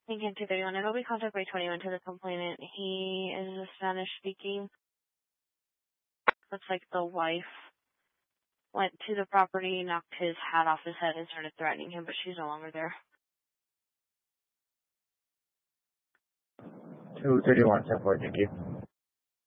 Lincoln 231. It'll be contact by 21 to the complainant. He is Spanish speaking. Looks like the wife went to the property, knocked his hat off his head, and started threatening him, but she's no longer there. 231, 10-4, thank you.